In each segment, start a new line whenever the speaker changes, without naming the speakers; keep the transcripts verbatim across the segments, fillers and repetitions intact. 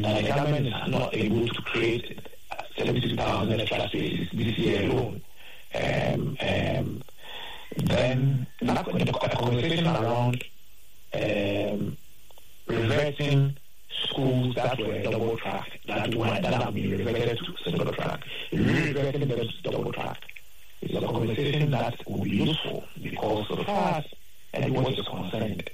Now, the government is not able to create seventy-two thousand extra spaces this year alone. Um, um, then that, the conversation around um, reverting schools that were double track, that were that have been reverted to single track, reverting them to double track is a conversation that will be useful because so far as anyone is concerned,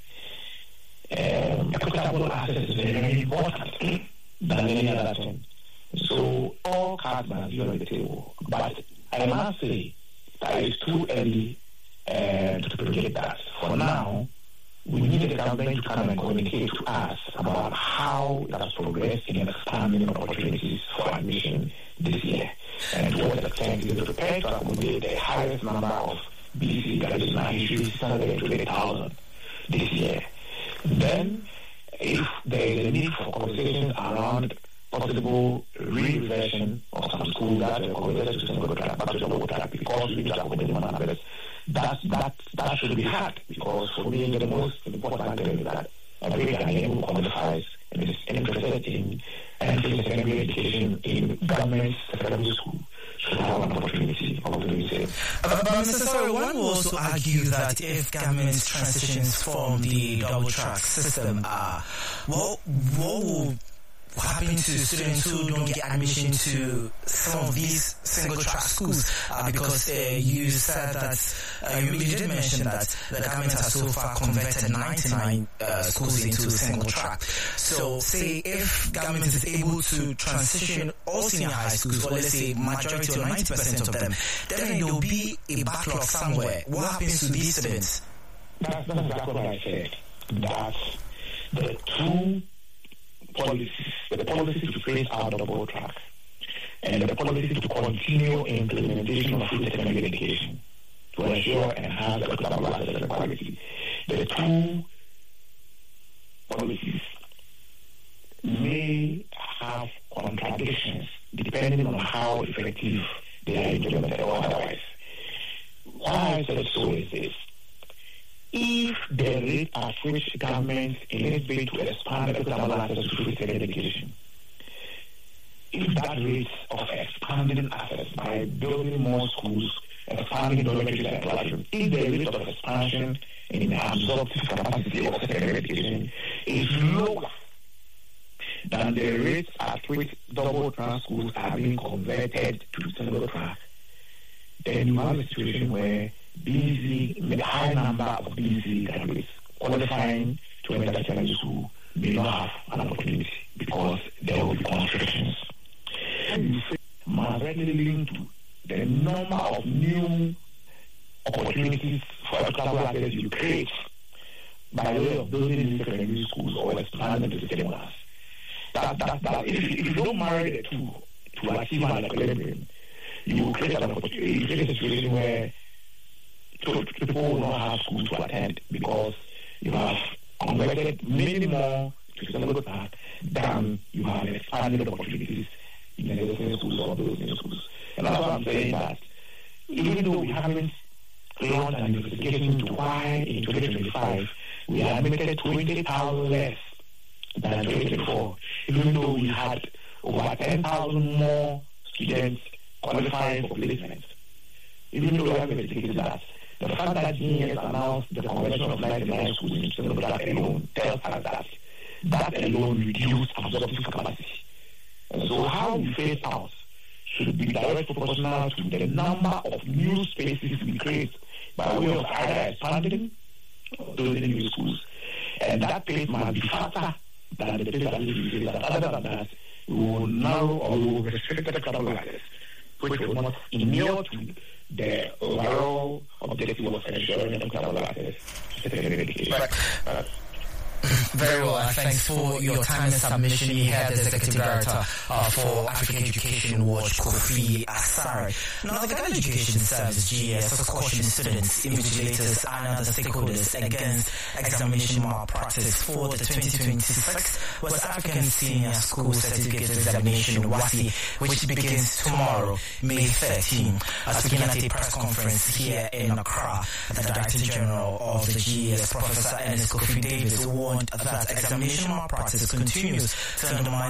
um, equitable access is very important than any other thing. So all cards must be on the table. But I must say that it's too early uh, to predict that. For now, we need the government to come and communicate to us about how it has progressed in expanding opportunities for admission this year, and to what extent it is prepared to accommodate the highest number of B C graduates in our history, six hundred twenty thousand this year. Then, if there is a need for conversations around possible reversion of some schools that are converted to single track, back to double track, because we need to accommodate demand and others, that, that, that should be had, because for me, the most important thing is that every Ghanaian who qualifies and is interested in entering secondary education in government secondary school should have an opportunity of doing so.
But, but Mister Sorry, one will also argue that if government transitions from the double track system, uh, what, what will happen to students who don't get admission to some of these single track schools? Uh, because uh, you said that, uh, you, you did mention that the government has so far converted ninety-nine uh, schools into single track. So say if government is able to transition all senior high schools, or let's say majority or ninety percent of them, then there will be a backlog somewhere. What happens to these students?
That's, that's exactly what I said. That the two policies, the policy to phase out double track and the policy to continue implementation of free secondary education to ensure and enhance equitable access and quality. The two policies may have contradictions depending on how effective they are implemented or otherwise. Why I said so is this. If the rate at which government in its bid to expand equitable access to free secondary education, if that rate of expanding access by building more schools, expanding dormitories and classrooms, if the rate of expansion in the absorptive capacity of secondary education is lower than the rates at which double track schools are being converted to single track, then you have a situation where B C, the high number of B C graduates qualifying to enter secondary school may not have an opportunity because there will be constrictions. And you say, must readily link to the number of new opportunities for equitable access you create by way of building new secondary schools or expanding the secondary ones. That, that, that, if, if you don't marry the two to achieve an equilibrium, you will create an opportunity, you create a situation where so people will not have schools to attend because you have converted many more to single track than you have expanded opportunities in the existing schools or those new schools. And that's why I'm saying that even though we haven't launched an investigation into why in twenty twenty-five we admitted twenty thousand less than twenty twenty-four, even though we had over ten thousand more students qualifying for placement, even though we haven't investigated that, the fact that G S announced the conversion of ninety-nine schools in single track alone tells us that that alone reduced absorptive capacity. And so how we phase out should be directly proportional to the number of new spaces we create by way of either expanding or building new schools. And that pace must be faster than the pace that we see. Other than that, we will narrow or we will restrict the capital access, which will not inure to the overall objective of ensuring equitable access to secondary education. Uh,
Very well, uh, thanks for your time and submission. You had the Executive Director uh, for African Education Watch, Kofi Asare. Now, the Ghana Education Service, G S, has cautioned students, invigilators, and other stakeholders against examination malpractice for the twenty twenty-six West African Senior School Certificate Examination, WASSCE, which begins tomorrow, May thirteenth. Uh, speaking at a press conference here in Accra, the Director General of the G S, Professor Ernest Kofi Davis, warned that examination malpractice continues to undermine